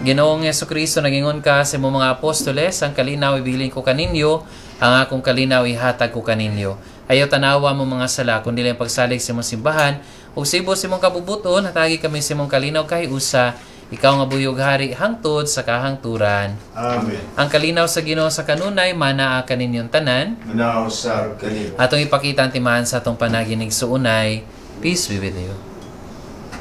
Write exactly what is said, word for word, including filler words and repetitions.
Ginoong Yesukristo, nagingon ka sa imong mga apostoles, ang kalinaw ibilin ko kaninyo, ang akong kalinaw ihatag ko kaninyo. Ayaw tanawa mo mga sala, kundi lang pagsalig sa imong simbahan, ug sibo sa imong kabubuton, hatagi kami sa imong kalinaw kay usa, ikaw nga buyog hari hangtod sa kahangturan. Amen. Ang kalinaw sa Ginoo sa kanunay, manaa kaninyong tanan. Manaw sa kanila. Atong ipakita ang timahan sa atong panaginig suunay. Peace be with you.